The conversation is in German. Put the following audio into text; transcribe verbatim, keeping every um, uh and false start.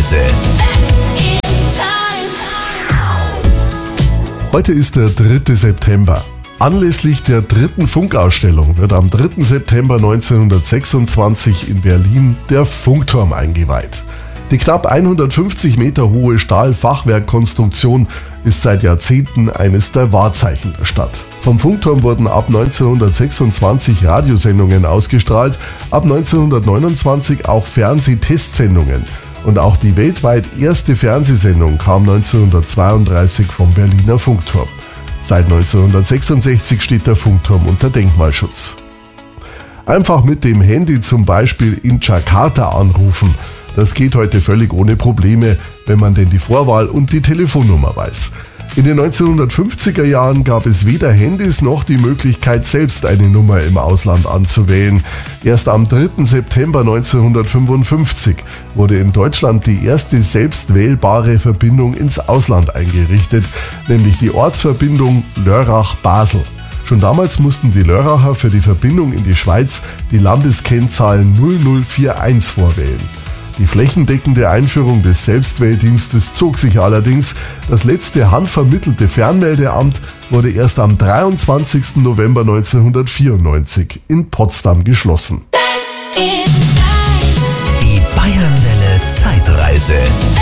Zeitreise. Heute ist der dritte September. Anlässlich der dritten Funkausstellung wird am dritten September neunzehnhundertsechsundzwanzig in Berlin der Funkturm eingeweiht. Die knapp hundertfünfzig Meter hohe Stahlfachwerkkonstruktion ist seit Jahrzehnten eines der Wahrzeichen der Stadt. Vom Funkturm wurden ab neunzehnhundertsechsundzwanzig Radiosendungen ausgestrahlt, ab neunzehnhundertneunundzwanzig auch Fernsehtestsendungen. Und auch die weltweit erste Fernsehsendung kam neunzehnhundertzweiunddreißig vom Berliner Funkturm. Seit neunzehnhundertsechsundsechzig steht der Funkturm unter Denkmalschutz. Einfach mit dem Handy zum Beispiel in Jakarta anrufen. Das geht heute völlig ohne Probleme, wenn man denn die Vorwahl und die Telefonnummer weiß. In den neunzehnhundertfünfziger Jahren gab es weder Handys noch die Möglichkeit, selbst eine Nummer im Ausland anzuwählen. Erst am dritten September neunzehnhundertfünfundfünfzig wurde in Deutschland die erste selbstwählbare Verbindung ins Ausland eingerichtet, nämlich die Ortsverbindung Lörrach-Basel. Schon damals mussten die Lörracher für die Verbindung in die Schweiz die Landeskennzahl null null vier eins vorwählen. Die flächendeckende Einführung des Selbstwähldienstes zog sich allerdings. Das letzte handvermittelte Fernmeldeamt wurde erst am dreiundzwanzigsten November neunzehnhundertvierundneunzig in Potsdam geschlossen. Die Bayernwelle Zeitreise.